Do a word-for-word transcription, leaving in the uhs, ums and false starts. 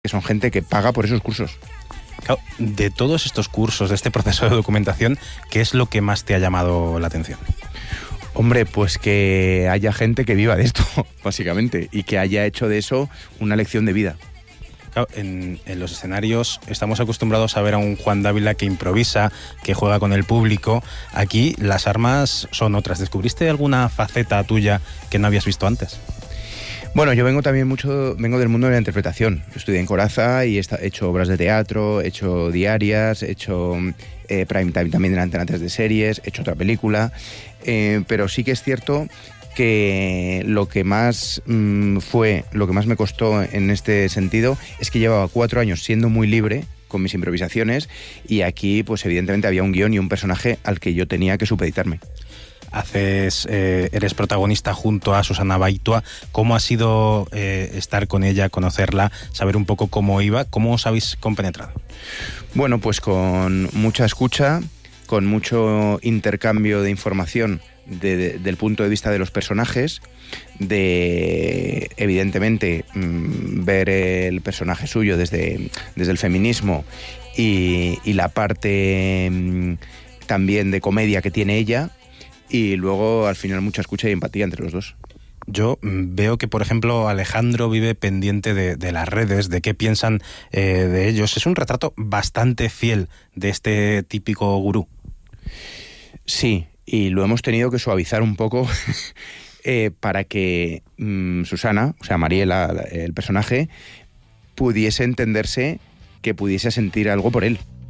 que son gente que paga por esos cursos. Claro, de todos estos cursos, de este proceso de documentación, ¿qué es lo que más te ha llamado la atención? Hombre, pues que haya gente que viva de esto, básicamente, y que haya hecho de eso una lección de vida. Claro, en, en los escenarios estamos acostumbrados a ver a un Juan Dávila que improvisa, que juega con el público. Aquí las armas son otras. ¿Descubriste alguna faceta tuya que no habías visto antes? Bueno, yo vengo también mucho, vengo del mundo de la interpretación. Yo estudié en Coraza y he hecho obras de teatro, he hecho diarias, he hecho eh, prime time también en la Antena tres de series, he hecho otra película, eh, pero sí que es cierto que lo que más mmm, fue, lo que más me costó en este sentido es que llevaba cuatro años siendo muy libre con mis improvisaciones y aquí pues evidentemente había un guión y un personaje al que yo tenía que supeditarme. Haces, eh, eres protagonista junto a Susana Baitua. ¿Cómo ha sido eh, estar con ella, conocerla, saber un poco cómo iba? ¿Cómo os habéis compenetrado? Bueno, pues con mucha escucha, con mucho intercambio de información de, de, del punto de vista de los personajes, de evidentemente mmm, ver el personaje suyo desde, desde el feminismo y, y la parte mmm, también de comedia que tiene ella. Y luego, al final, mucha escucha y empatía entre los dos. Yo veo que, por ejemplo, Alejandro vive pendiente de, de las redes, de qué piensan eh, de ellos. Es un retrato bastante fiel de este típico gurú. Sí, y lo hemos tenido que suavizar un poco eh, para que mmm, Susana, o sea, Mariela, el personaje, pudiese entenderse, que pudiese sentir algo por él.